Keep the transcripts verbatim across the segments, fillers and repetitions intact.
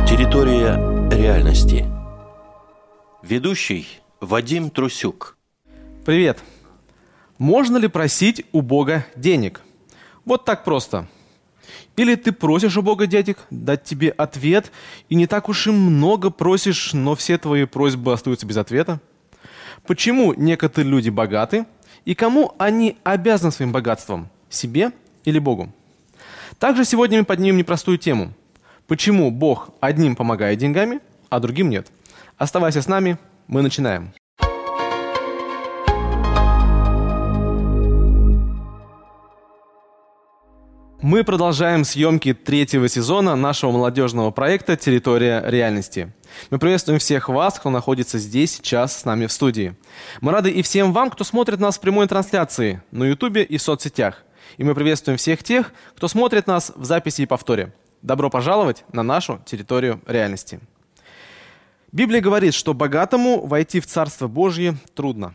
Территория реальности. Ведущий Вадим Трусюк. Привет. Можно ли просить у Бога денег? Вот так просто. Или ты просишь у Бога денег, дать тебе ответ, и не так уж и много просишь, но все твои просьбы остаются без ответа? Почему некоторые люди богаты, и кому они обязаны своим богатством? Себе или Богу? Также сегодня мы поднимем непростую тему. Почему Бог одним помогает деньгами, а другим нет? Оставайся с нами, мы начинаем. Мы продолжаем съемки третьего сезона нашего молодежного проекта «Территория реальности». Мы приветствуем всех вас, кто находится здесь сейчас с нами в студии. Мы рады и всем вам, кто смотрит нас в прямой трансляции на Ютубе и в соцсетях. И мы приветствуем всех тех, кто смотрит нас в записи и повторе. Добро пожаловать на нашу территорию реальности. Библия говорит, что богатому войти в Царство Божье трудно.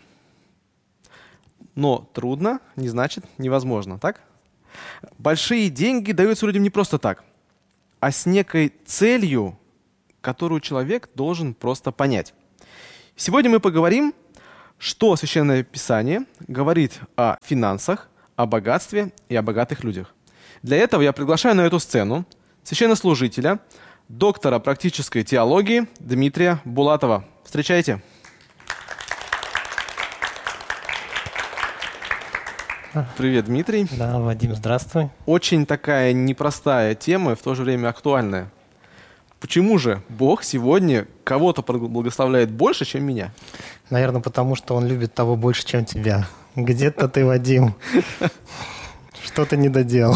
Но трудно не значит невозможно, так? Большие деньги даются людям не просто так, а с некой целью, которую человек должен просто понять. Сегодня мы поговорим, что Священное Писание говорит о финансах, о богатстве и о богатых людях. Для этого я приглашаю на эту сцену священнослужителя, доктора практической теологии Дмитрия Булатова. Встречайте. Привет, Дмитрий. Да, Вадим, здравствуй. Очень такая непростая тема и в то же время актуальная. Почему же Бог сегодня кого-то благословляет больше, чем меня? Наверное, потому что Он любит того больше, чем тебя. Где-то ты, Вадим, что-то не доделал.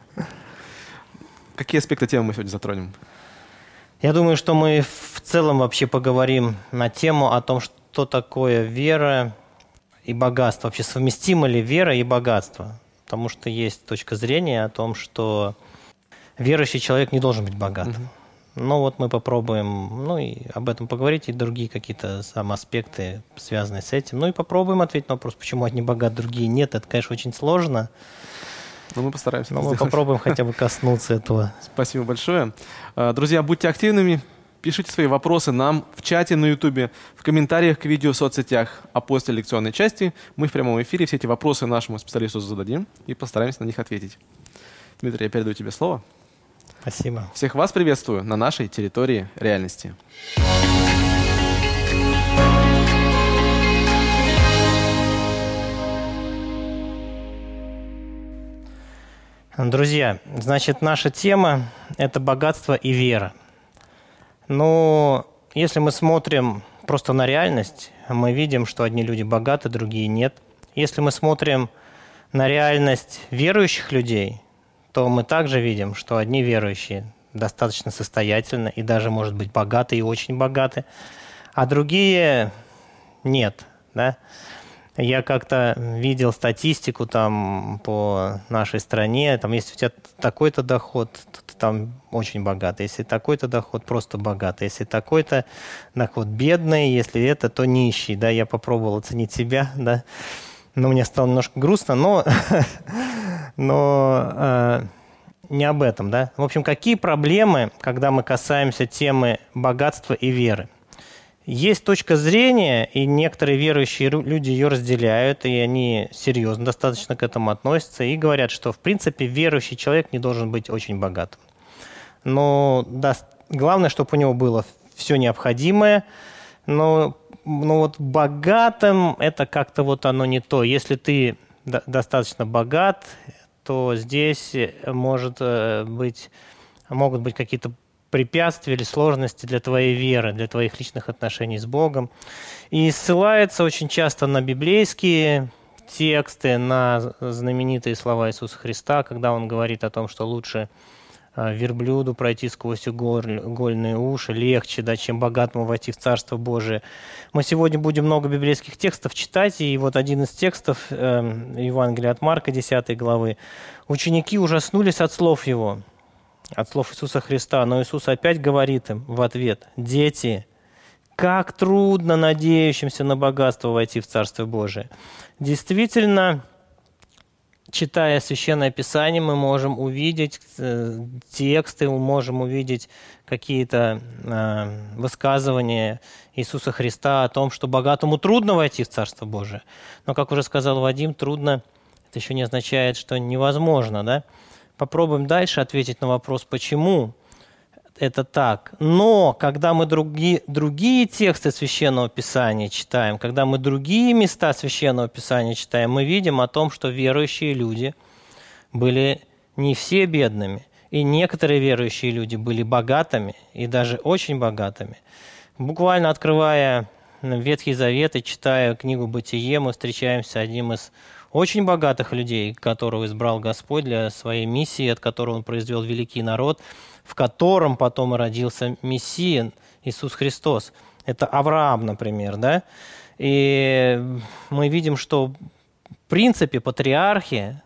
Какие аспекты темы мы сегодня затронем? Я думаю, что мы в целом вообще поговорим на тему о том, что такое вера и богатство. Вообще совместимо ли вера и богатство? Потому что есть точка зрения о том, что верующий человек не должен быть богатым. Mm-hmm. Ну вот мы попробуем, ну и об этом поговорить, и другие какие-то сам аспекты, связанные с этим. Ну и попробуем ответить на вопрос, почему одни богаты, другие нет. Это, конечно, очень сложно. Но мы постараемся. Но мы попробуем хотя бы коснуться этого. Спасибо большое. Друзья, будьте активными. Пишите свои вопросы нам в чате на Ютубе, в комментариях к видео в соцсетях. А после лекционной части мы в прямом эфире все эти вопросы нашему специалисту зададим и постараемся на них ответить. Дмитрий, я передаю тебе слово. Спасибо. Всех вас приветствую на нашей территории реальности. Друзья, значит, наша тема – это богатство и вера. Но если мы смотрим просто на реальность, мы видим, что одни люди богаты, другие нет. Если мы смотрим на реальность верующих людей, то мы также видим, что одни верующие достаточно состоятельны и даже, может быть, богаты и очень богаты, а другие нет, да? Я как-то видел статистику там по нашей стране, там если у тебя такой-то доход, то ты там очень богатый, если такой-то доход, просто богатый, если такой-то доход бедный, если это, то нищий, да, я попробовал оценить себя, да, но мне стало немножко грустно, но, но э, не об этом, да. В общем, какие проблемы, когда мы касаемся темы богатства и веры? Есть точка зрения, и некоторые верующие люди ее разделяют, и они серьезно достаточно к этому относятся, и говорят, что, в принципе, верующий человек не должен быть очень богатым. Но да, главное, чтобы у него было все необходимое, но, но вот богатым это как-то вот оно не то. Если ты до- достаточно богат, то здесь может быть, могут быть какие-то препятствия или сложности для твоей веры, для твоих личных отношений с Богом. И ссылается очень часто на библейские тексты, на знаменитые слова Иисуса Христа, когда Он говорит о том, что лучше верблюду пройти сквозь игольные уши, легче, да, чем богатому войти в Царство Божие. Мы сегодня будем много библейских текстов читать, и вот один из текстов э, Евангелия от Марка, десятой главы. Ученики ужаснулись от слов Его, от слов Иисуса Христа, но Иисус опять говорит им в ответ: «Дети, как трудно надеющимся на богатство войти в Царство Божие». Действительно, читая Священное Писание, мы можем увидеть э, тексты, мы можем увидеть какие-то э, высказывания Иисуса Христа о том, что богатому трудно войти в Царство Божие. Но, как уже сказал Вадим, трудно, это еще не означает, что невозможно, да? Попробуем дальше ответить на вопрос, почему это так. Но когда мы другие, другие тексты Священного Писания читаем, когда мы другие места Священного Писания читаем, мы видим о том, что верующие люди были не все бедными, и некоторые верующие люди были богатыми, и даже очень богатыми. Буквально открывая Ветхий Завет и читая книгу «Бытие», мы встречаемся с одним из очень богатых людей, которого избрал Господь для своей миссии, от которого Он произвел великий народ, в котором потом и родился Мессия, Иисус Христос. Это Авраам, например, да? И мы видим, что в принципе патриархи,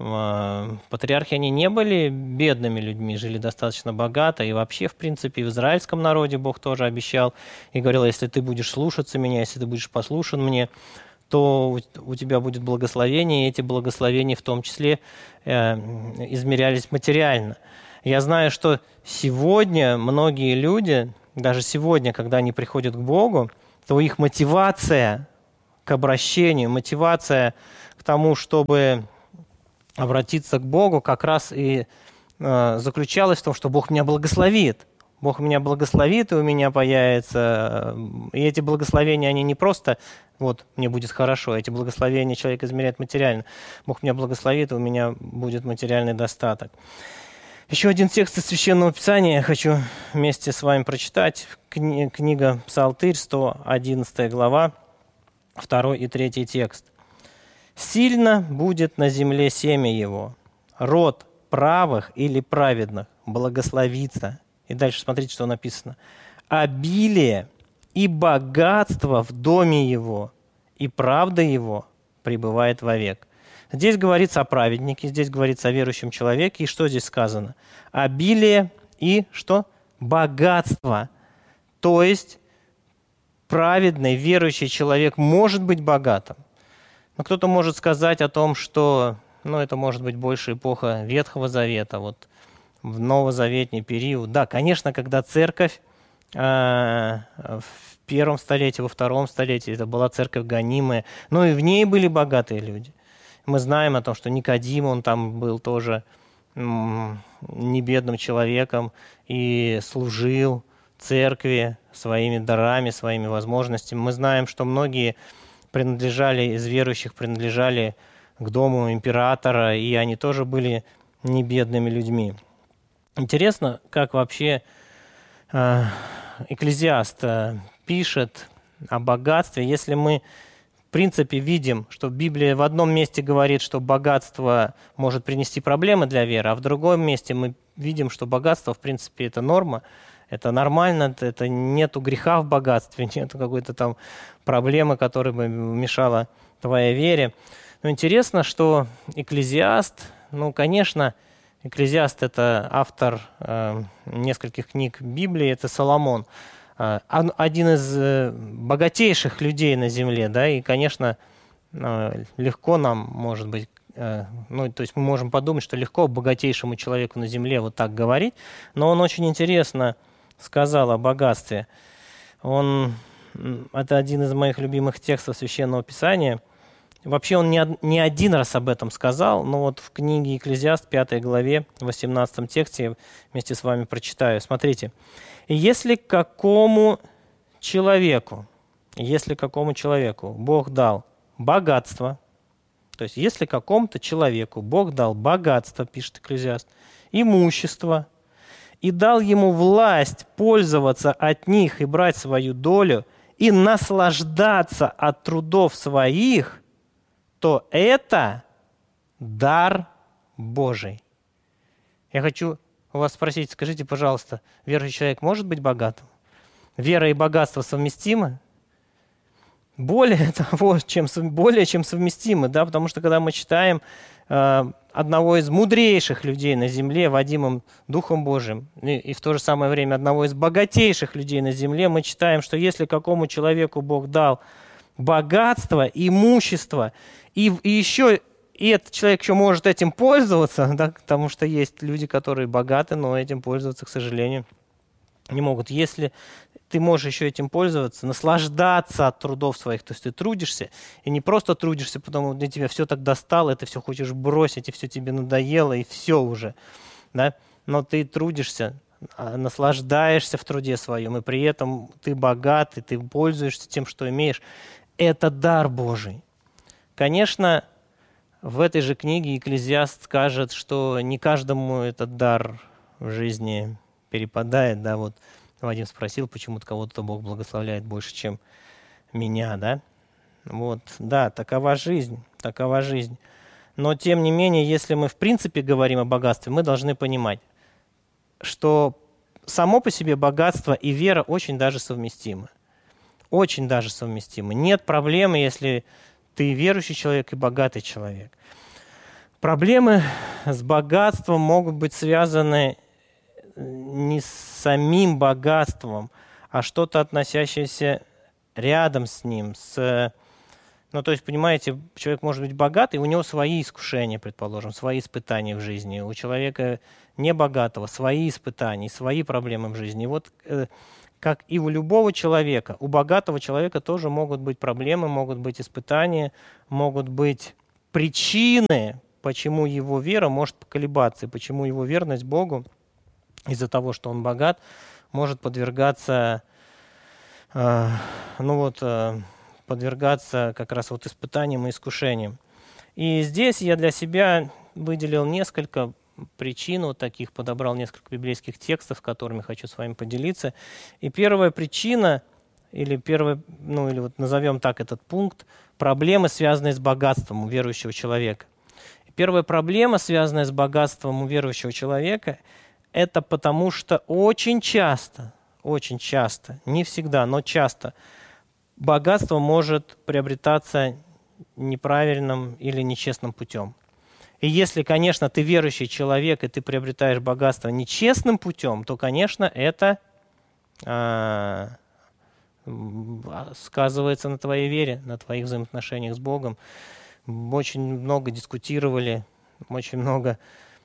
патриархи, они не были бедными людьми, жили достаточно богато, и вообще, в принципе, в израильском народе Бог тоже обещал и говорил, если ты будешь слушаться меня, если ты будешь послушан мне, то у тебя будет благословение, и эти благословения в том числе э, измерялись материально. Я знаю, что сегодня многие люди, даже сегодня, когда они приходят к Богу, то их мотивация к обращению, мотивация к тому, чтобы обратиться к Богу, как раз и э, заключалась в том, что Бог меня благословит. Бог меня благословит, и у меня появится... И эти благословения, они не просто «вот, мне будет хорошо», эти благословения человек измеряет материально. Бог меня благословит, и у меня будет материальный достаток. Еще один текст из Священного Писания я хочу вместе с вами прочитать. Кни- книга Псалтырь, сто одиннадцатая глава, второй и третий текст. «Сильно будет на земле семя его, род правых или праведных благословится». И дальше смотрите, что написано. «Обилие и богатство в доме его, и правда его пребывает вовек». Здесь говорится о праведнике, здесь говорится о верующем человеке. И что здесь сказано? Обилие и что? Богатство. То есть праведный, верующий человек может быть богатым. Но кто-то может сказать о том, что ну, это может быть больше эпоха Ветхого Завета, вот в новозаветний период. Да, конечно, когда церковь э, в первом столетии, во втором столетии, это была церковь гонимая, но и в ней были богатые люди. Мы знаем о том, что Никодим, он там был тоже м, не бедным человеком и служил церкви своими дарами, своими возможностями. Мы знаем, что многие принадлежали, из верующих принадлежали к дому императора, и они тоже были не бедными людьми. Интересно, как вообще э, Экклезиаст э, пишет о богатстве, если мы в принципе видим, что Библия в одном месте говорит, что богатство может принести проблемы для веры, а в другом месте мы видим, что богатство, в принципе, это норма, это нормально, это нету греха в богатстве, нету какой-то там проблемы, которая бы мешала твоей вере. Но интересно, что Экклезиаст, ну, конечно, Экклезиаст – это автор э, нескольких книг Библии, это Соломон. Один из богатейших людей на земле, да, и, конечно, легко нам, может быть, ну, то есть мы можем подумать, что легко богатейшему человеку на земле вот так говорить, но он очень интересно сказал о богатстве. Он, это один из моих любимых текстов Священного Писания. Вообще он не, не один раз об этом сказал, но вот в книге Экклезиаст, пятой главе, восемнадцатом тексте я вместе с вами прочитаю. Смотрите. «Если какому человеку, если какому человеку Бог дал богатство, то есть если какому-то человеку Бог дал богатство, пишет Экклезиаст, имущество, и дал ему власть пользоваться от них и брать свою долю, и наслаждаться от трудов своих, то это дар Божий». Я хочу у вас спросить, скажите, пожалуйста, верующий человек может быть богатым? Вера и богатство совместимы? Более того, чем, более чем совместимы, да, потому что когда мы читаем э, одного из мудрейших людей на земле, водимым Духом Божиим, и, и в то же самое время одного из богатейших людей на земле, мы читаем, что если какому человеку Бог дал богатство, имущество, и, и еще и этот человек еще может этим пользоваться, да, потому что есть люди, которые богаты, но этим пользоваться, к сожалению, не могут. Если ты можешь еще этим пользоваться, наслаждаться от трудов своих, то есть ты трудишься, и не просто трудишься, потому что тебя все так достало, и ты все хочешь бросить, и все тебе надоело, и все уже, да, но ты трудишься, наслаждаешься в труде своем, и при этом ты богат, и ты пользуешься тем, что имеешь. Это дар Божий. Конечно, в этой же книге Экклезиаст скажет, что не каждому этот дар в жизни перепадает. Да? Вот Вадим спросил, почему-то кого-то Бог благословляет больше, чем меня. Да? Вот. Да, такова жизнь, такова жизнь. Но, тем не менее, если мы в принципе говорим о богатстве, мы должны понимать, что само по себе богатство и вера очень даже совместимы. Очень даже совместимы. Нет проблемы, если ты верующий человек и богатый человек. Проблемы с богатством могут быть связаны не с самим богатством, а что-то относящееся рядом с ним. С... Ну, то есть, понимаете, человек может быть богатый, у него свои искушения, предположим, свои испытания в жизни. У человека небогатого свои испытания, свои проблемы в жизни. И вот э, как и у любого человека, у богатого человека тоже могут быть проблемы, могут быть испытания, могут быть причины, почему его вера может поколебаться, и почему его верность Богу из-за того, что он богат, может подвергаться, э, ну вот, э, подвергаться как раз вот испытаниям и искушениям. И здесь я для себя выделил несколько причин, вот таких, подобрал несколько библейских текстов, которыми хочу с вами поделиться. И первая причина, или первая, ну или вот назовем так этот пункт, проблемы, связанные с богатством у верующего человека. И первая проблема, связанная с богатством у верующего человека, это потому что очень часто, очень часто, не всегда, но часто, богатство может приобретаться неправильным или нечестным путем. И если, конечно, ты верующий человек, и ты приобретаешь богатство нечестным путем, то, конечно, это э, сказывается на твоей вере, на твоих взаимоотношениях с Богом. Очень много дискутировали, очень много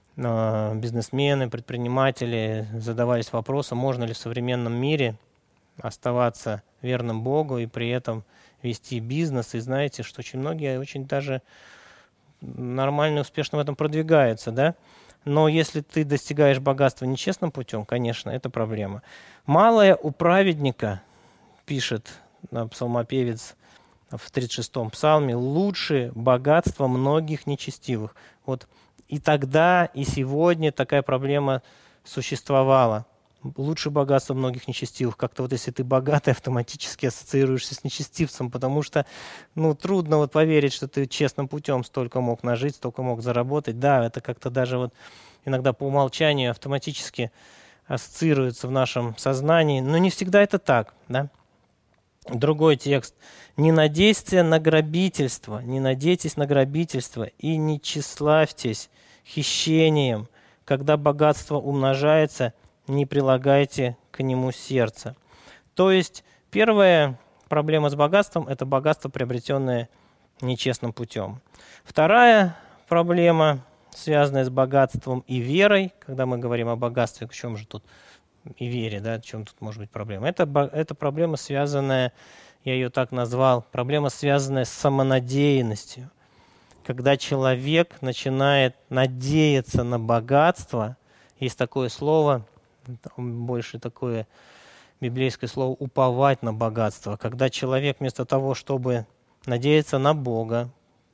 э, бизнесмены, предприниматели задавались вопросом, можно ли в современном мире оставаться верным Богу и при этом вести бизнес. И знаете, что очень многие очень даже нормально и успешно в этом продвигаются, да? Но если ты достигаешь богатства нечестным путем, конечно, это проблема. «Малое у праведника», пишет псалмопевец в тридцать шестом псалме, «лучше богатства многих нечестивых». Вот и тогда, и сегодня такая проблема существовала. Лучше богатство многих нечестивых. Как-то вот если ты богатый, автоматически ассоциируешься с нечестивцем, потому что ну, трудно вот поверить, что ты честным путем столько мог нажить, столько мог заработать. Да, это как-то даже вот иногда по умолчанию автоматически ассоциируется в нашем сознании, но не всегда это так. Да? Другой текст. «Не надейся на грабительство, не надейтесь на грабительство и не тщеславьтесь хищением, когда богатство умножается, не прилагайте к нему сердце». То есть первая проблема с богатством – это богатство, приобретенное нечестным путем. Вторая проблема, связанная с богатством и верой, когда мы говорим о богатстве, в чем же тут и вере, да, в чем тут может быть проблема? Это, это проблема, связанная, я ее так назвал, проблема, связанная с самонадеянностью. Когда человек начинает надеяться на богатство, есть такое слово, больше такое библейское слово «уповать на богатство», когда человек вместо того, чтобы надеяться на Бога,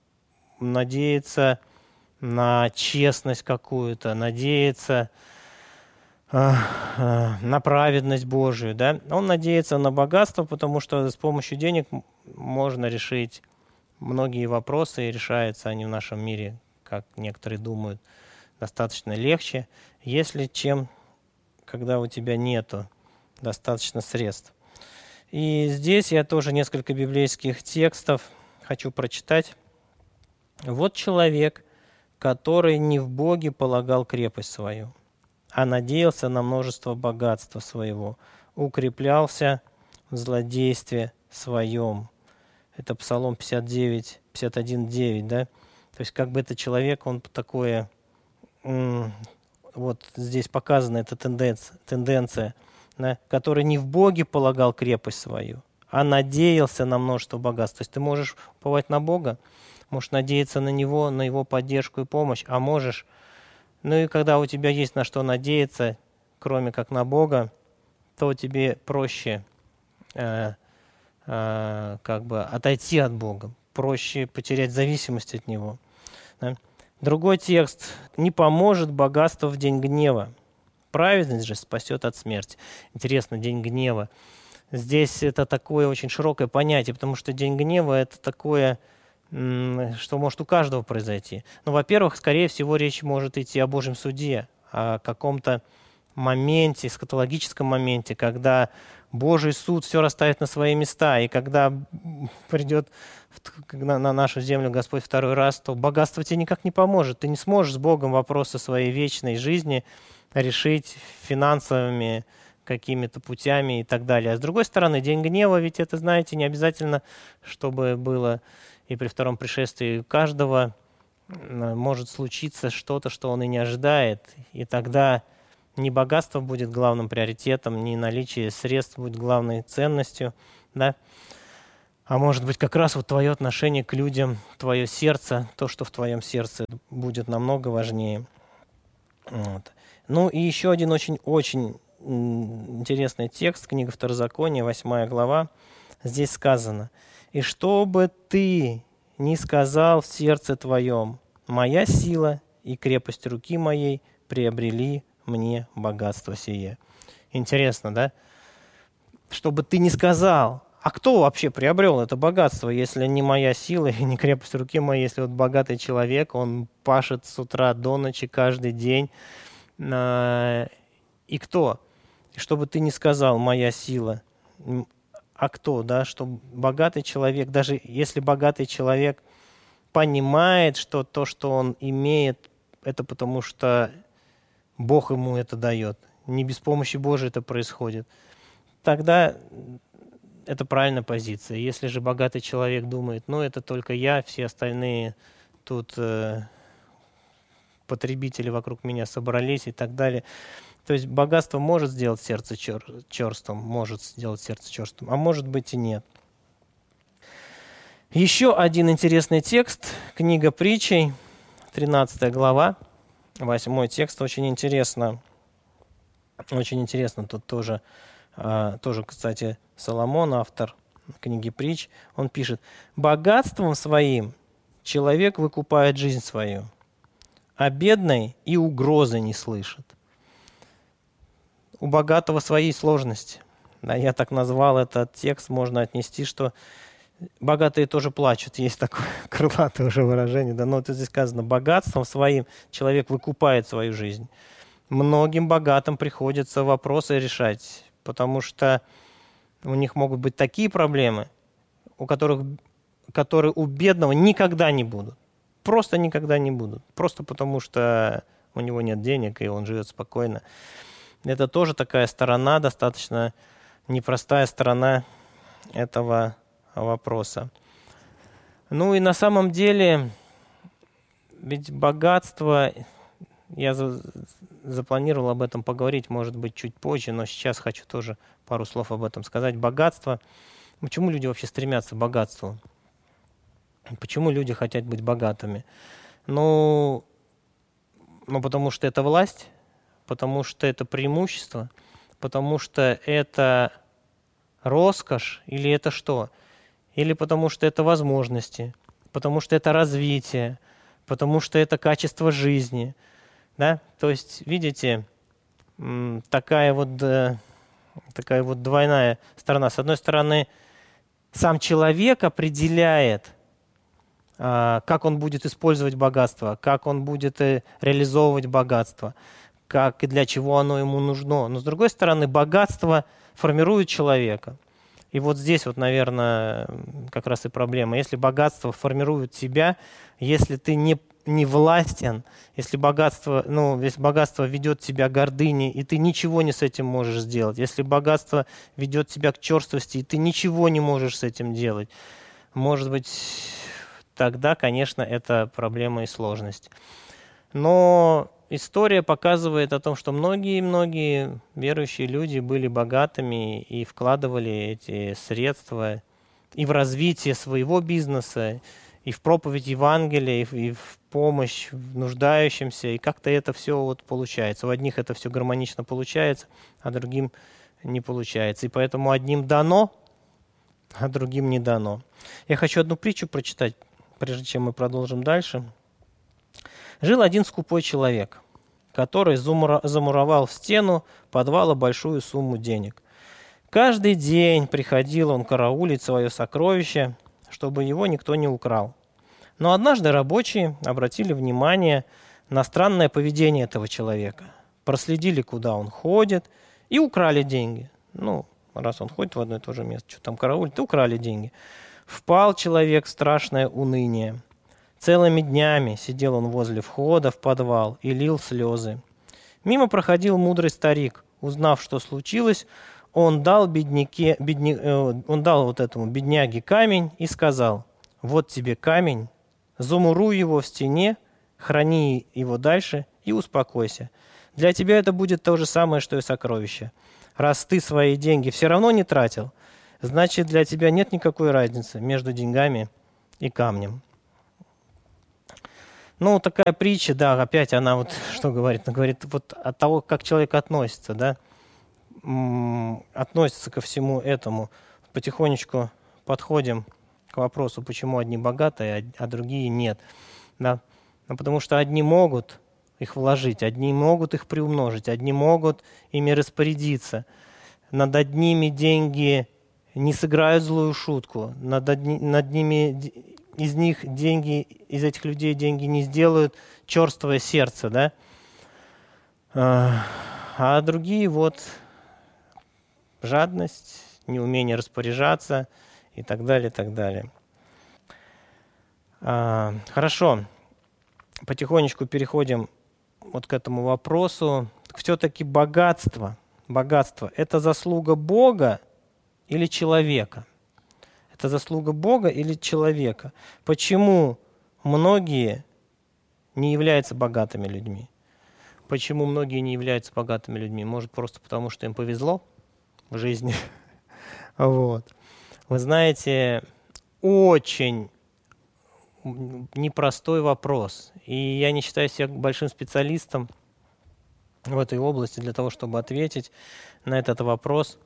надеяться на честность какую-то, надеяться э, э, на праведность Божию, да? Он надеется на богатство, потому что с помощью денег можно решить многие вопросы, и решаются они в нашем мире, как некоторые думают, достаточно легче, если чем когда у тебя нету достаточно средств. И здесь я тоже несколько библейских текстов хочу прочитать. «Вот человек, который не в Боге полагал крепость свою, а надеялся на множество богатства своего, укреплялся в злодействе своем». Это Псалом пятьдесят девять, пятьдесят один, девять, да? То есть как бы это человек, он такое, вот здесь показана эта тенденция, тенденция, да, который не в Боге полагал крепость свою, а надеялся на множество богатств. То есть ты можешь уповать на Бога, можешь надеяться на Него, на Его поддержку и помощь, а можешь, ну и когда у тебя есть на что надеяться, кроме как на Бога, то тебе проще э, э, как бы отойти от Бога, проще потерять зависимость от Него. Да? Другой текст. «Не поможет богатство в день гнева. Праведность же спасет от смерти». Интересно, день гнева. Здесь это такое очень широкое понятие, потому что день гнева – это такое, что может у каждого произойти. Ну, во-первых, скорее всего, речь может идти о Божьем суде, о каком-то моменте, эсхатологическом моменте, когда Божий суд все расставит на свои места, и когда придет на нашу землю Господь второй раз, то богатство тебе никак не поможет. Ты не сможешь с Богом вопросы своей вечной жизни решить финансовыми какими-то путями и так далее. А с другой стороны, день гнева, ведь это, знаете, не обязательно, чтобы было и при втором пришествии. У каждого может случиться что-то, что он и не ожидает, и тогда не богатство будет главным приоритетом, не наличие средств будет главной ценностью, да? А может быть, как раз вот твое отношение к людям, твое сердце, то, что в твоем сердце, будет намного важнее. Вот. Ну и еще один очень-очень интересный текст, книга Второзакония, восьмая глава. Здесь сказано: «И чтобы ты не сказал в сердце твоем, моя сила и крепость руки моей приобрели мне богатство сие». Интересно, да? Чтобы ты не сказал. А кто вообще приобрел это богатство, если не моя сила и не крепость руки моей, если вот богатый человек, он пашет с утра до ночи каждый день. И кто? Чтобы ты не сказал «моя сила». А кто, да? Что богатый человек, даже если богатый человек понимает, что то, что он имеет, это потому что Бог ему это дает. Не без помощи Божией это происходит. Тогда это правильная позиция. Если же богатый человек думает, ну это только я, все остальные тут э, потребители вокруг меня собрались и так далее. То есть богатство может сделать сердце чер черствым, может сделать сердце черствым, а может быть и нет. Еще один интересный текст, книга Притчей, тринадцатая глава, восьмой текст, очень интересно. Очень интересно, тут тоже, э, тоже, кстати, Соломон, автор книги Притч, он пишет: «Богатством своим человек выкупает жизнь свою, а бедный и угрозы не слышит». У богатого свои сложности. Да, я так назвал этот текст, можно отнести, что богатые тоже плачут. Есть такое крылатое уже выражение. Да, но это здесь сказано: богатством своим человек выкупает свою жизнь. Многим богатым приходится вопросы решать, потому что у них могут быть такие проблемы, у которых, которые у бедного никогда не будут. Просто никогда не будут. Просто потому что у него нет денег, и он живет спокойно. Это тоже такая сторона, достаточно непростая сторона этого вопроса. Ну и на самом деле, ведь богатство, я за, запланировал об этом поговорить, может быть, чуть позже, но сейчас хочу тоже пару слов об этом сказать. Богатство. Почему люди вообще стремятся к богатству? Почему люди хотят быть богатыми? Ну, ну потому что это власть. Потому что это преимущество, потому что это роскошь, или это что? Или потому что это возможности, потому что это развитие, потому что это качество жизни. Да? То есть, видите, такая вот, такая вот двойная сторона. С одной стороны, сам человек определяет, как он будет использовать богатство, как он будет реализовывать богатство, как и для чего оно ему нужно. Но, с другой стороны, богатство формирует человека. И вот здесь вот, наверное, как раз и проблема. Если богатство формирует тебя, если ты не, не властен, если богатство, ну, если богатство ведет тебя к гордыне, и ты ничего не с этим можешь сделать, если богатство ведет тебя к черствости, и ты ничего не можешь с этим делать, может быть, тогда, конечно, это проблема и сложность. Но история показывает о том, что многие-многие верующие люди были богатыми и вкладывали эти средства и в развитие своего бизнеса, и в проповедь Евангелия, и в, и в помощь нуждающимся, и как-то это все вот получается. У одних это все гармонично получается, а другим не получается. И поэтому одним дано, а другим не дано. Я хочу одну притчу прочитать, прежде чем мы продолжим дальше. Жил один скупой человек, который замуровал в стену подвала большую сумму денег. Каждый день приходил он караулить свое сокровище, чтобы его никто не украл. Но однажды рабочие обратили внимание на странное поведение этого человека. Проследили, куда он ходит, и украли деньги. Ну, раз он ходит в одно и то же место, что там караулит, то украли деньги. Впал человек в страшное уныние. Целыми днями сидел он возле входа в подвал и лил слезы. Мимо проходил мудрый старик. Узнав, что случилось, он дал, бедняке, бедня, э, он дал вот этому бедняге камень и сказал: «Вот тебе камень, замуруй его в стене, храни его дальше и успокойся. Для тебя это будет то же самое, что и сокровище. Раз ты свои деньги все равно не тратил, значит, для тебя нет никакой разницы между деньгами и камнем». Ну, такая притча, да, опять она вот что говорит? Она говорит вот от того, как человек относится, да, относится ко всему этому. Потихонечку подходим к вопросу, почему одни богатые, а другие нет. Да? Ну, потому что одни могут их вложить, одни могут их приумножить, одни могут ими распорядиться. Над одними деньги не сыграют злую шутку, над, одни, над ними... из них деньги, из этих людей деньги не сделают черствое сердце, да? А другие вот жадность, неумение распоряжаться и так далее, и так далее. Хорошо, потихонечку переходим вот к этому вопросу. Все-таки богатство, богатство – это заслуга Бога или человека? Это заслуга Бога или человека? Почему многие не являются богатыми людьми? Почему многие не являются богатыми людьми? Может, просто потому, что им повезло в жизни? Вот. Вы знаете, очень непростой вопрос. И я не считаю себя большим специалистом в этой области для того, чтобы ответить на этот вопрос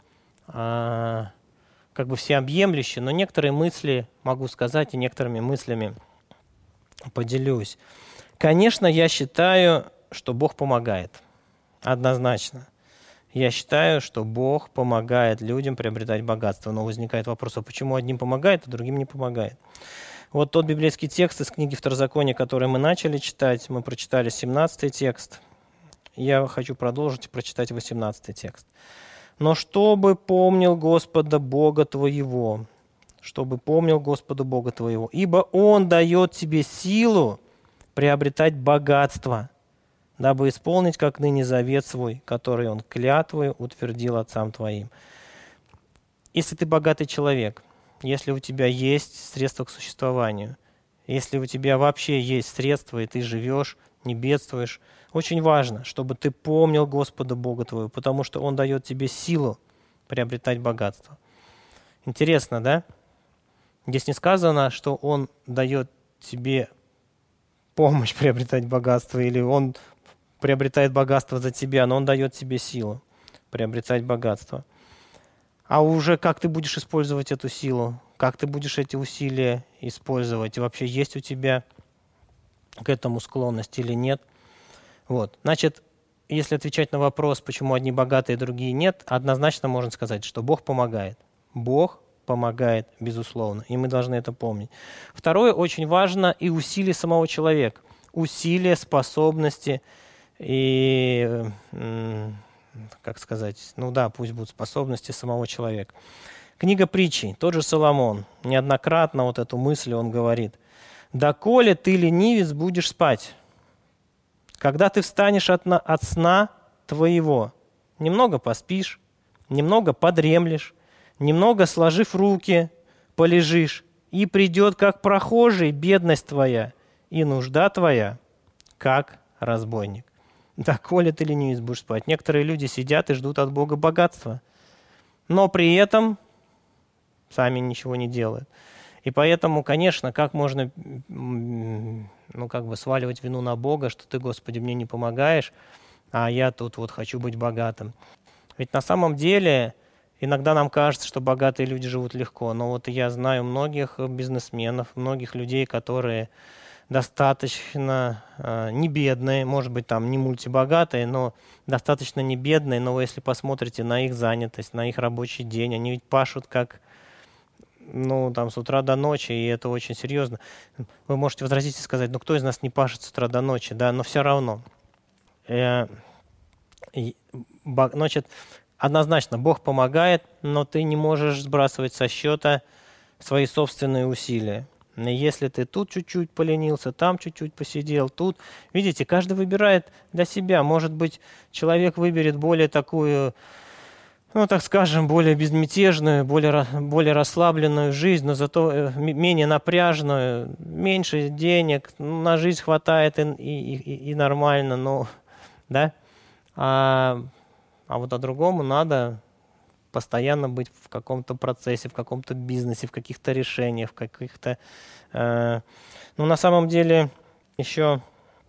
как бы всеобъемлюще, но некоторые мысли могу сказать и некоторыми мыслями поделюсь. Конечно, я считаю, что Бог помогает. Однозначно. Я считаю, что Бог помогает людям приобретать богатство. Но возникает вопрос, а почему одним помогает, а другим не помогает? Вот тот библейский текст из книги Второзакония, который мы начали читать, мы прочитали семнадцатый текст. Я хочу продолжить и прочитать восемнадцатый текст. «Но чтобы помнил Господа Бога твоего, чтобы помнил Господа Бога твоего, ибо Он дает тебе силу приобретать богатство, дабы исполнить, как ныне, завет свой, который Он клятвою утвердил отцам твоим». Если ты богатый человек, если у тебя есть средства к существованию, если у тебя вообще есть средства, и ты живешь, не бедствуешь, очень важно, чтобы ты помнил Господа Бога твоего, потому что Он дает тебе силу приобретать богатство. Интересно, да? Здесь не сказано, что Он дает тебе помощь приобретать богатство, или Он приобретает богатство за тебя, но Он дает тебе силу приобретать богатство. А уже как ты будешь использовать эту силу, как ты будешь эти усилия использовать, и вообще есть у тебя к этому склонность или нет. Вот. Значит, если отвечать на вопрос, почему одни богатые, другие нет, однозначно можно сказать, что Бог помогает. Бог помогает, безусловно, и мы должны это помнить. Второе, очень важно и усилие самого человека. Усилия, способности и, как сказать, ну да, пусть будут способности самого человека. Книга притчей, тот же Соломон, неоднократно вот эту мысль он говорит. «Доколе ты, ленивец, будешь спать, когда ты встанешь от, на, от сна твоего, немного поспишь, немного подремлешь, немного сложив руки, полежишь, И придет, как прохожий, бедность твоя, и нужда твоя, как разбойник. Доколе ты ленивец будешь спать? Некоторые люди сидят и ждут от Бога богатства, но при этом сами ничего не делают. И поэтому, конечно, как можно ну, как бы сваливать вину на Бога, что ты, Господи, мне не помогаешь, а я тут вот хочу быть богатым. Ведь на самом деле иногда нам кажется, что богатые люди живут легко, но вот я знаю многих бизнесменов, многих людей, которые достаточно э, не бедные, может быть, там не мультибогатые, но достаточно не бедные, но вы, если посмотрите на их занятость, на их рабочий день, они ведь пашут как, ну, там, с утра до ночи, и это очень серьезно. Вы можете возразить и сказать, ну, кто из нас не пашет с утра до ночи, да, но все равно. Э, и, бо, значит, однозначно, Бог помогает, но ты не можешь сбрасывать со счета свои собственные усилия. Если ты тут чуть-чуть поленился, там чуть-чуть посидел, тут... Видите, каждый выбирает для себя. Может быть, человек выберет более такую, ну, так скажем, более безмятежную, более, более расслабленную жизнь, но зато менее напряженную, меньше денег, ну, на жизнь хватает и, и, и, и нормально, но... Да? А, а вот а другому надо постоянно быть в каком-то процессе, в каком-то бизнесе, в каких-то решениях, в каких-то... Э, ну, на самом деле, еще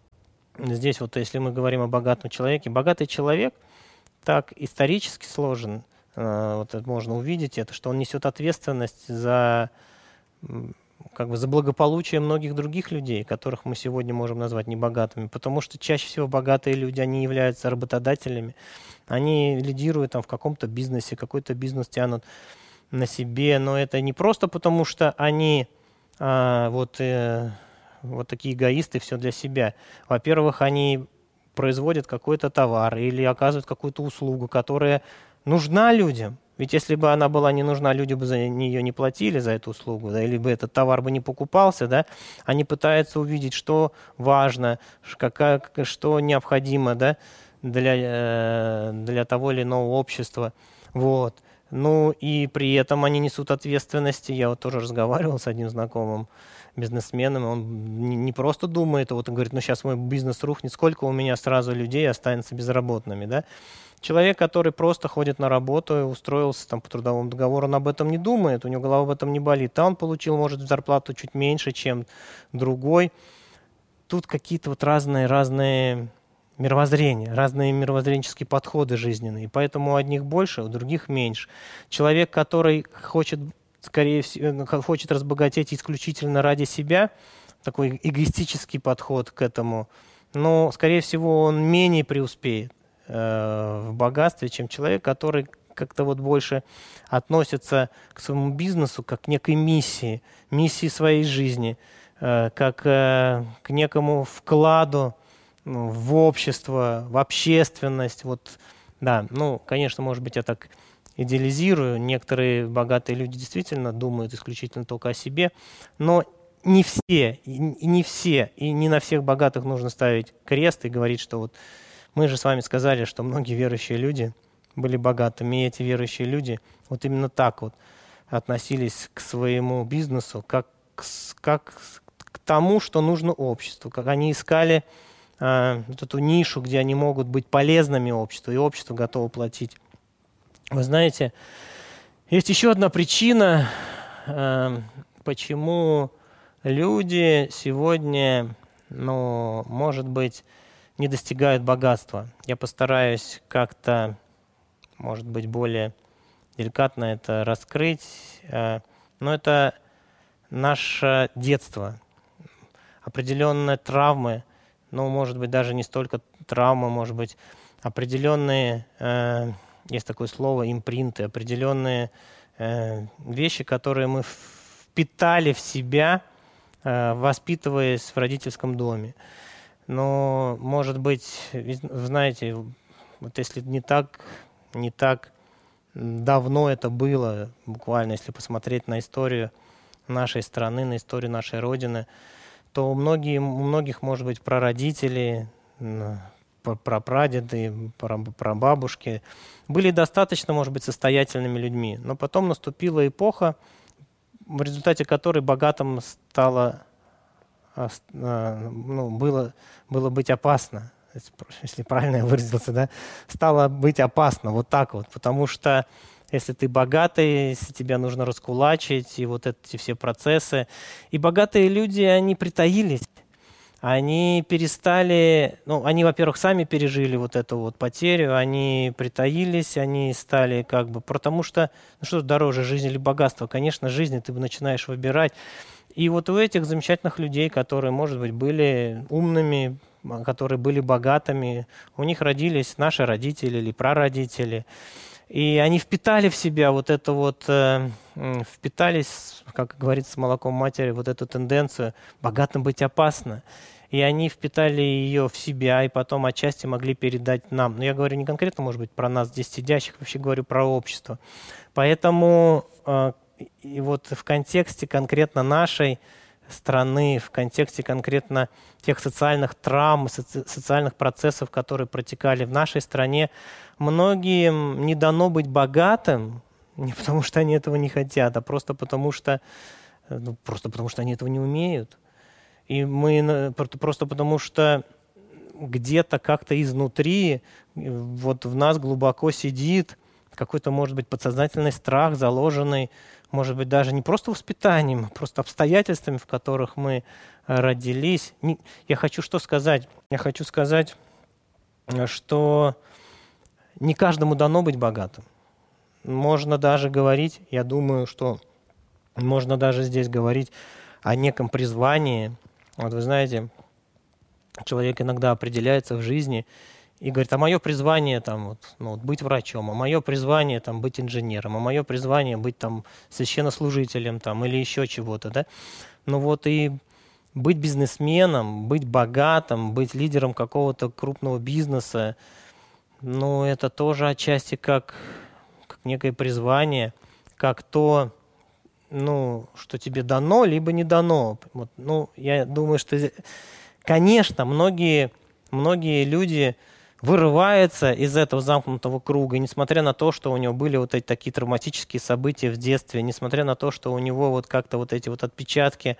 здесь вот, если мы говорим о богатом человеке, богатый человек так исторически сложен, э, вот это можно увидеть, это, что он несет ответственность за, как бы, за благополучие многих других людей, которых мы сегодня можем назвать небогатыми, потому что чаще всего богатые люди, они являются работодателями, они лидируют там в каком-то бизнесе, какой-то бизнес тянут на себе, но это не просто потому, что они а, вот, э, вот такие эгоисты, все для себя. Во-первых, они производят какой-то товар или оказывают какую-то услугу, которая нужна людям. Ведь если бы она была не нужна, люди бы за нее не платили, за эту услугу, да, или бы этот товар бы не покупался, да, они пытаются увидеть, что важно, какая, что необходимо, да, для, для того или иного общества. Вот. Ну и при этом они несут ответственности. Я вот тоже разговаривал с одним знакомым бизнесменом, он не просто думает, вот он говорит, ну сейчас мой бизнес рухнет, сколько у меня сразу людей останется безработными, да? Человек, который просто ходит на работу и устроился там по трудовому договору, он об этом не думает, у него голова об этом не болит, а он получил, может, зарплату чуть меньше, чем другой. Тут какие-то вот разные, разные мировоззрения, разные мировоззренческие подходы жизненные, поэтому у одних больше, у других меньше. Человек, который хочет, скорее всего, хочет разбогатеть исключительно ради себя, такой эгоистический подход к этому, но, скорее всего, он менее преуспеет в богатстве, чем человек, который как-то вот больше относится к своему бизнесу как к некой миссии, миссии своей жизни, как к некому вкладу в общество, в общественность. Вот, да, ну, конечно, может быть, я так идеализирую. Некоторые богатые люди действительно думают исключительно только о себе, но не все, и не все, и не на всех богатых нужно ставить крест и говорить, что вот мы же с вами сказали, что многие верующие люди были богатыми, и эти верующие люди вот именно так вот относились к своему бизнесу, как, как к тому, что нужно обществу, как они искали э, вот эту нишу, где они могут быть полезными обществу, и общество готово платить. Вы знаете, есть еще одна причина, э, почему люди сегодня, ну, может быть, не достигают богатства. Я постараюсь как-то, может быть, более деликатно это раскрыть. Но это наше детство. Определенные травмы, ну, может быть, даже не столько травмы, может быть, определенные, есть такое слово, импринты, определенные вещи, которые мы впитали в себя, воспитываясь в родительском доме. Но, может быть, вы знаете, вот если не так, не так давно это было, буквально, если посмотреть на историю нашей страны, на историю нашей Родины, то многие, у многих, может быть, прародители, прапрадеды, прабабушки были достаточно, может быть, состоятельными людьми. Но потом наступила эпоха в результате которой богатым стало, ну, было, было быть опасно, если правильно я выразился, да, стало быть опасно, вот так вот, потому что если ты богатый, если тебя нужно раскулачить, и вот эти все процессы. И богатые люди, они притаились. Они перестали, ну, они, во-первых, сами пережили вот эту вот потерю, они притаились, они стали как бы, потому что, ну что дороже, жизнь или богатство? Конечно, жизнь, ты начинаешь выбирать. И вот у этих замечательных людей, которые, может быть, были умными, которые были богатыми, у них родились наши родители или прародители. И они впитали в себя вот это вот, э, впитались, как говорится, с молоком матери, вот эту тенденцию богатым быть опасно. И они впитали ее в себя, и потом отчасти могли передать нам. Но я говорю не конкретно, может быть, про нас здесь сидящих, вообще говорю про общество. Поэтому э, и вот в контексте конкретно нашей страны, в контексте конкретно тех социальных травм, соци- социальных процессов, которые протекали в нашей стране, многим не дано быть богатым, не потому что они этого не хотят, а просто потому что, ну, просто потому что они этого не умеют. И мы просто потому что где-то как-то изнутри вот в нас глубоко сидит какой-то, может быть, подсознательный страх, заложенный, может быть, даже не просто воспитанием, а просто обстоятельствами, в которых мы родились. Я хочу что сказать? Я хочу сказать, что не каждому дано быть богатым. Можно даже говорить, я думаю, что можно даже здесь говорить о неком призвании. Вот вы знаете, человек иногда определяется в жизни и говорит, а мое призвание там, вот, ну, вот, быть врачом, а мое призвание там, быть инженером, а мое призвание быть там, священнослужителем там, или еще чего-то. Да? Ну вот и быть бизнесменом, быть богатым, быть лидером какого-то крупного бизнеса, ну это тоже отчасти как, как некое призвание, как то, ну, что тебе дано, либо не дано. Вот, ну, я думаю, что, конечно, многие, многие люди вырывается из этого замкнутого круга, и несмотря на то, что у него были вот эти такие травматические события в детстве, несмотря на то, что у него вот как-то вот эти вот отпечатки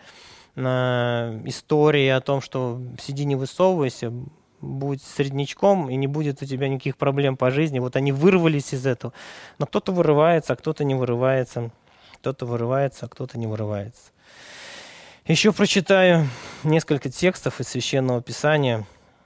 э, истории о том, что сиди не высовывайся, будь среднячком, и не будет у тебя никаких проблем по жизни, вот они вырвались из этого. Но кто-то вырывается, а кто-то не вырывается, кто-то вырывается, а кто-то не вырывается. Еще прочитаю несколько текстов из Священного Писания.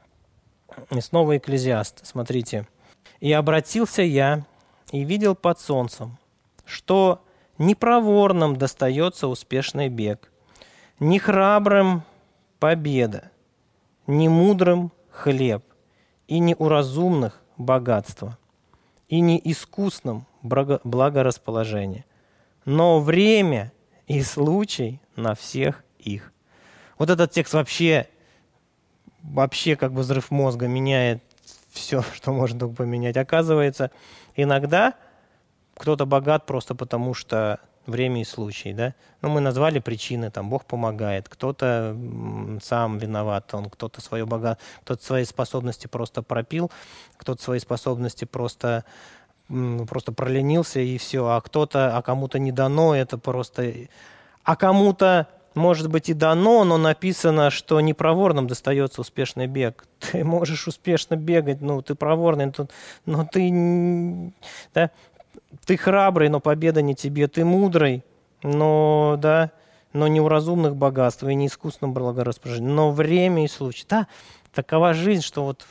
И снова Экклезиаст, смотрите. «И обратился я, и видел под солнцем, что не проворным достается успешный бег, не храбрым победа, не мудрым хлеб, и не у разумных богатство, и не искусным благорасположение, но время и случай на всех их». Вот этот текст вообще... вообще как бы взрыв мозга, меняет все, что можно только поменять. Оказывается, иногда кто-то богат просто потому, что время и случай, да? Ну, мы назвали причины, там, Бог помогает, кто-то сам виноват, он кто-то свое богат, кто-то свои способности просто пропил, кто-то свои способности просто, просто проленился и все, а кто-то, а кому-то не дано, это просто... А кому-то может быть и дано, но написано, что не проворным достается успешный бег. Ты можешь успешно бегать, ну, ты проворный, но ты, да, ты храбрый, но победа не тебе. Ты мудрый, но, да, но не у разумных богатств и не искусственном благорасположении, но время и случай. Да, такова жизнь, что вот,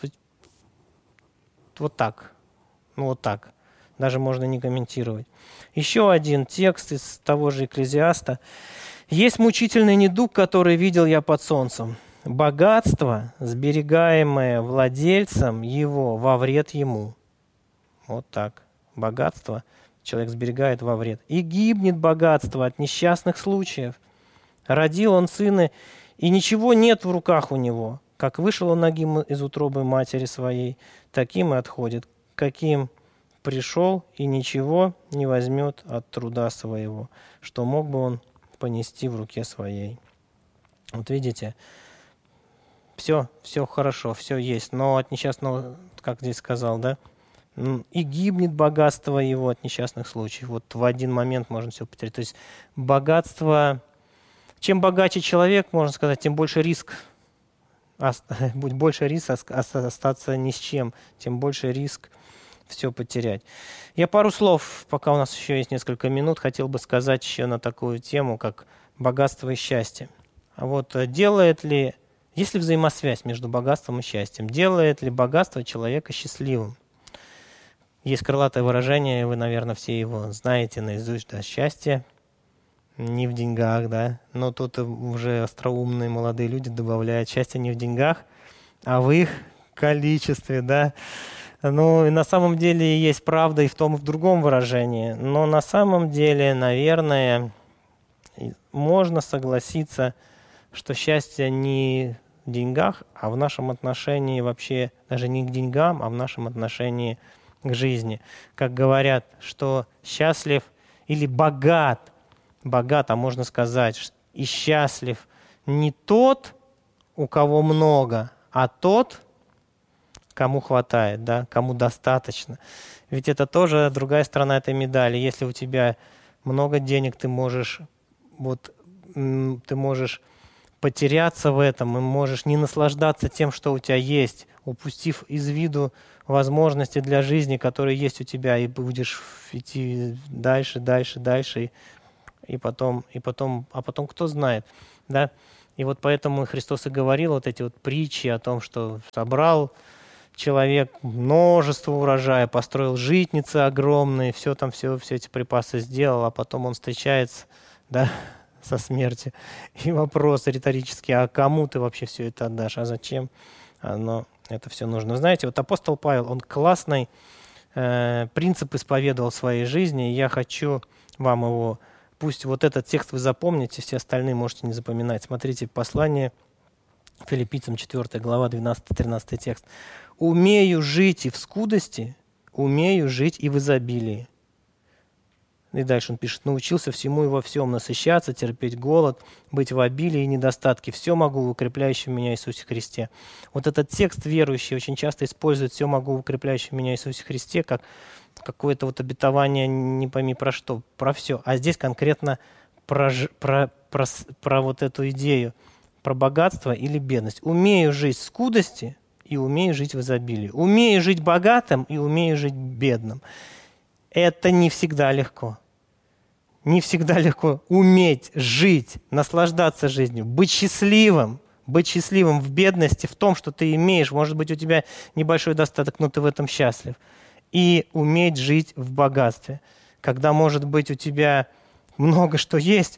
вот так, ну, вот так. Даже можно не комментировать. Еще один текст из того же Экклезиаста. «Есть мучительный недуг, который видел я под солнцем. Богатство, сберегаемое владельцем его, во вред ему». Вот так. Богатство человек сберегает во вред. «И гибнет богатство от несчастных случаев. Родил он сына, и ничего нет в руках у него. Как вышел он нагим из утробы матери своей, таким и отходит. Каким пришел, и ничего не возьмет от труда своего, что мог бы он понести в руке своей». Вот видите, все, все хорошо, все есть, но от несчастного, как здесь сказал, да, и гибнет богатство его от несчастных случаев. Вот в один момент можно все потерять. То есть богатство... Чем богаче человек, можно сказать, тем больше риск. Будет больше риск остаться ни с чем, тем больше риск все потерять. Я пару слов, пока у нас еще есть несколько минут, хотел бы сказать еще на такую тему, как богатство и счастье. А вот делает ли, есть ли взаимосвязь между богатством и счастьем? Делает ли богатство человека счастливым? Есть крылатое выражение, вы, наверное, все его знаете наизусть, да, счастье не в деньгах, да, но тут уже остроумные молодые люди добавляют: счастье не в деньгах, а в их количестве, да. Ну, и на самом деле есть правда и в том, и в другом выражении, но на самом деле, наверное, можно согласиться, что счастье не в деньгах, а в нашем отношении вообще даже не к деньгам, а в нашем отношении к жизни. Как говорят, что счастлив или богат, богат, а можно сказать, и счастлив не тот, у кого много, а тот, кому хватает, да, кому достаточно. Ведь это тоже другая сторона этой медали. Если у тебя много денег, ты можешь, вот, ты можешь потеряться в этом, и можешь не наслаждаться тем, что у тебя есть, упустив из виду возможности для жизни, которые есть у тебя, и будешь идти дальше, дальше, дальше, и, и потом, и потом, а потом кто знает, да? И вот поэтому Христос и говорил вот эти вот притчи о том, что собрал человек множество урожая, построил житницы огромные, все там, все, все эти припасы сделал, а потом он встречается, да, со смертью. И вопрос риторический: а кому ты вообще все это отдашь, а зачем оно, это все нужно? Знаете, вот апостол Павел, он классный э, принцип исповедовал в своей жизни, и я хочу вам его, пусть вот этот текст вы запомните, все остальные можете не запоминать. Смотрите, послание Филиппийцам, четвёртая глава, двенадцатый-тринадцатый текст. «Умею жить и в скудости, умею жить и в изобилии». И дальше он пишет: «Научился всему и во всем, насыщаться, терпеть голод, быть в обилии и недостатке. Все могу в укрепляющем меня Иисусе Христе». Вот этот текст верующий очень часто использует «все могу в укрепляющем меня Иисусе Христе» как какое-то вот обетование, не пойми про что, про все. А здесь конкретно про, про, про, про вот эту идею, про богатство или бедность. Умею жить в скудости и умею жить в изобилии. Умею жить богатым и умею жить бедным. Это не всегда легко. Не всегда легко уметь жить, наслаждаться жизнью, быть счастливым, быть счастливым в бедности, в том, что ты имеешь. Может быть, у тебя небольшой достаток, но ты в этом счастлив. И уметь жить в богатстве. Когда, может быть, у тебя много что есть.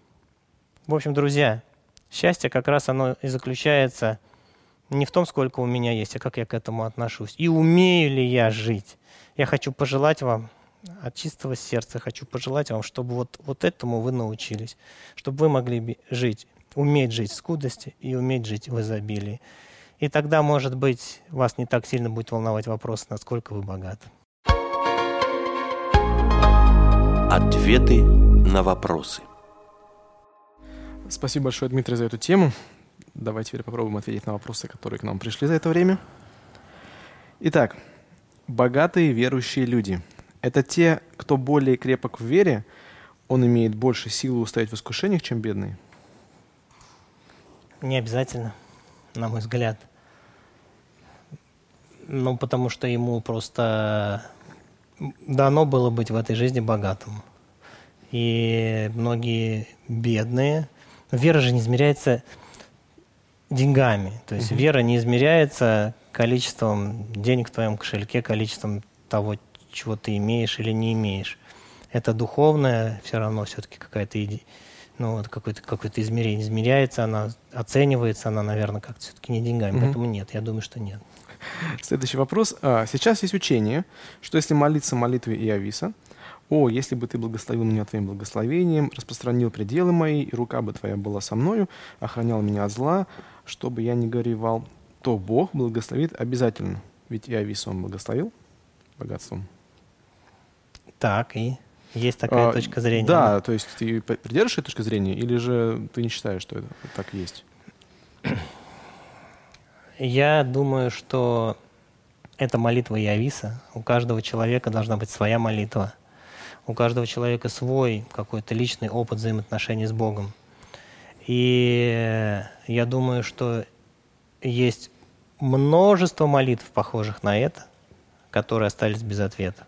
В общем, друзья, счастье как раз оно и заключается не в том, сколько у меня есть, а как я к этому отношусь. И умею ли я жить. Я хочу пожелать вам от чистого сердца, хочу пожелать вам, чтобы вот, вот этому вы научились, чтобы вы могли жить, уметь жить в скудости и уметь жить в изобилии. И тогда, может быть, вас не так сильно будет волновать вопрос, насколько вы богаты. Ответы на вопросы. Спасибо большое, Дмитрий, за эту тему. Давайте теперь попробуем ответить на вопросы, которые к нам пришли за это время. Итак, богатые верующие люди – это те, кто более крепок в вере, он имеет больше силы устоять в искушениях, чем бедные? Не обязательно, на мой взгляд. Ну, потому что ему просто дано было быть в этой жизни богатым. И многие бедные. Вера же не измеряется деньгами. То есть mm-hmm. вера не измеряется количеством денег в твоем кошельке, количеством того, чего ты имеешь или не имеешь. Это духовное все равно все-таки какая-то идея. Ну, вот какое-то, какое-то измерение. Измеряется она, оценивается она, наверное, как-то все-таки не деньгами. Mm-hmm. Поэтому нет, я думаю, что нет. Следующий вопрос. Сейчас есть учение, что если молиться молитвой Иовиса: «О, если бы ты благословил меня твоим благословением, распространил пределы мои, и рука бы твоя была со мною, охранял меня от зла, чтобы я не горевал», то Бог благословит обязательно. Ведь Иовиса он благословил богатством. Так, и есть такая а, точка зрения. Да, да, то есть ты придерживаешься этой точки зрения, или же ты не считаешь, что это так есть? Я думаю, что это молитва Иовиса. У каждого человека должна быть своя молитва. У каждого человека свой какой-то личный опыт взаимоотношений с Богом. И я думаю, что есть множество молитв, похожих на это, которые остались без ответа.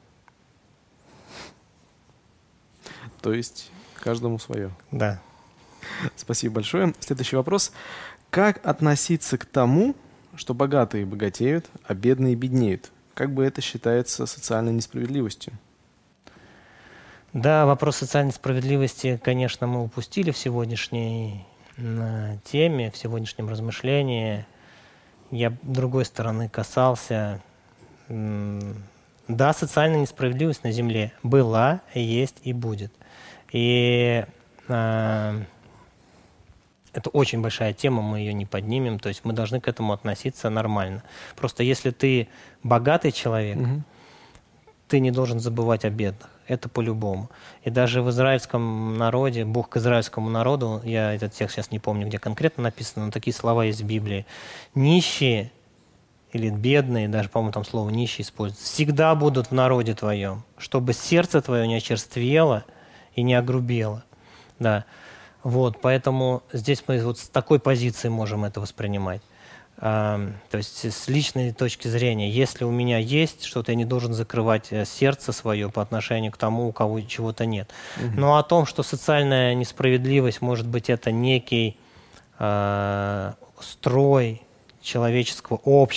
То есть каждому свое. Да. Спасибо большое. Следующий вопрос. Как относиться к тому, что богатые богатеют, а бедные беднеют? Как бы это считается социальной несправедливостью? Да, вопрос социальной справедливости, конечно, мы упустили в сегодняшней э, теме, в сегодняшнем размышлении. Я, с другой стороны, касался... М- да, социальная несправедливость на Земле была, есть и будет. И э, это очень большая тема, мы ее не поднимем, то есть мы должны к этому относиться нормально. Просто если ты богатый человек, угу. ты не должен забывать о бедных. Это по-любому. И даже в израильском народе, Бог к израильскому народу, я этот текст сейчас не помню, где конкретно написано, но такие слова есть в Библии. Нищие или бедные, даже, по-моему, там слово «нищие» используется, всегда будут в народе твоем, чтобы сердце твое не очерствело и не огрубело. Да. Вот, поэтому здесь мы вот с такой позиции можем это воспринимать. То есть с личной точки зрения, если у меня есть что-то, я не должен закрывать сердце свое по отношению к тому, у кого чего-то нет. Угу. Но о том, что социальная несправедливость, может быть, это некий э, строй человеческого общества,